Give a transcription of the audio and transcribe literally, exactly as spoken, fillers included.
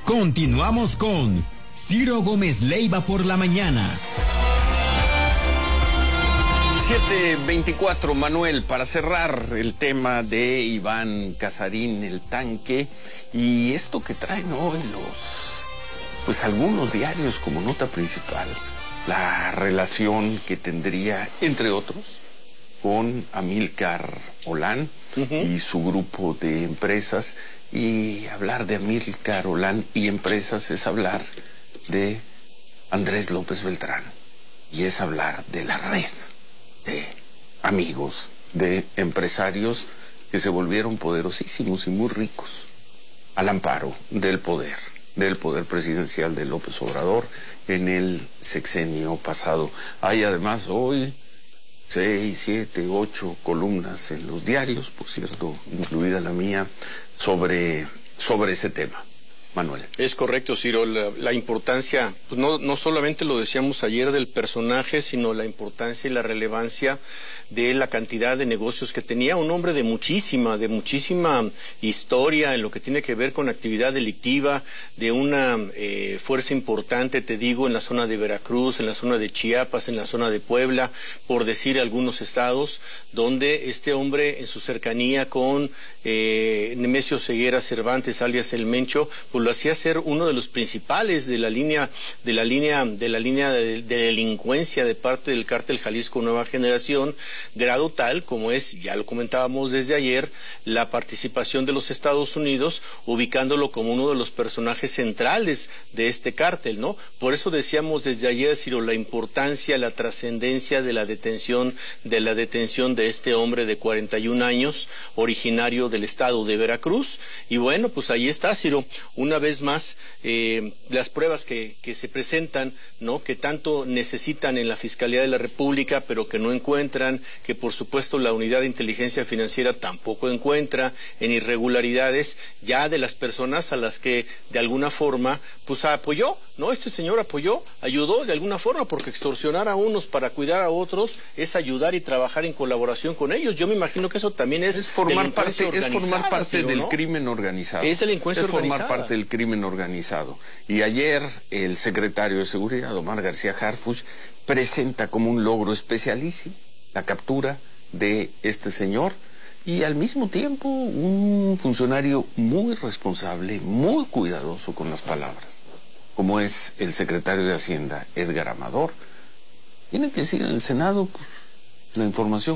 Continuamos con Ciro Gómez Leiva por la mañana. siete veinticuatro, Manuel, para cerrar el tema de Iván Casarín, el tanque, y esto que traen hoy los, pues algunos diarios como nota principal, la relación que tendría, entre otros, con Amílcar Olán uh-huh. y su grupo de empresas. Y hablar de Amílcar Olán y empresas es hablar de Andrés López Beltrán, y es hablar de la red de amigos, de empresarios que se volvieron poderosísimos y muy ricos al amparo del poder, del poder presidencial de López Obrador en el sexenio pasado. Hay además hoy seis, siete, ocho columnas en los diarios, por cierto, incluida la mía, sobre, sobre ese tema. Manuel. Es correcto, Ciro, la, la importancia, pues no, no solamente lo decíamos ayer del personaje, sino la importancia y la relevancia de la cantidad de negocios que tenía, un hombre de muchísima, de muchísima historia en lo que tiene que ver con actividad delictiva, de una eh, fuerza importante, te digo, en la zona de Veracruz, en la zona de Chiapas, en la zona de Puebla, por decir algunos estados, donde este hombre en su cercanía con eh, Nemesio Ceguera Cervantes, alias El Mencho, pues lo hacía ser uno de los principales de la línea de la línea de la línea de, de delincuencia de parte del cártel Jalisco Nueva Generación, grado tal como es, ya lo comentábamos desde ayer, la participación de los Estados Unidos, ubicándolo como uno de los personajes centrales de este cártel, ¿no? Por eso decíamos desde ayer, Ciro, la importancia, la trascendencia de la detención de la detención de este hombre de cuarenta y un años, originario del estado de Veracruz. Y bueno, pues ahí está, Ciro, una vez más eh, las pruebas que, que se presentan, ¿no? Que tanto necesitan en la Fiscalía de la República, pero que no encuentran, que por supuesto la Unidad de Inteligencia Financiera tampoco encuentra, en irregularidades ya de las personas a las que de alguna forma pues apoyó, ¿no? Este señor apoyó, ayudó de alguna forma, porque extorsionar a unos para cuidar a otros es ayudar y trabajar en colaboración con ellos. Yo me imagino que eso también es, es formar parte, es formar parte Ciro, del ¿no? crimen organizado. Es delincuencia es organizada. formar parte del crimen organizado. Y ayer el secretario de Seguridad, Omar García Harfuch, presenta como un logro especialísimo la captura de este señor, y al mismo tiempo un funcionario muy responsable, muy cuidadoso con las palabras, como es el secretario de Hacienda, Edgar Amador. Tiene que decir en el Senado, pues, la información